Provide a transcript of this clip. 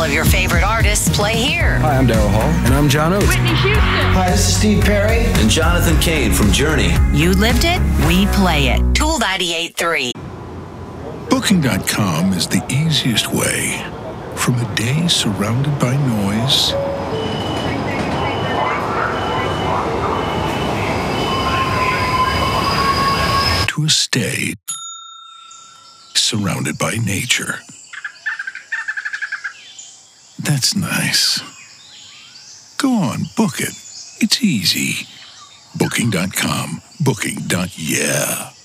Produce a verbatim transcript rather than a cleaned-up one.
All of your favorite artists play here. Hi, I'm Daryl Hall. And I'm John Oates. Whitney Houston. Hi, this is Steve Perry. And Jonathan Cain from Journey. You lived it, we play it. Tool ninety-eight point three. Booking dot com is the easiest way from a day surrounded by noise to a stay surrounded by nature. That's nice. Go on, book it. It's easy. Booking dot com. Booking. Yeah.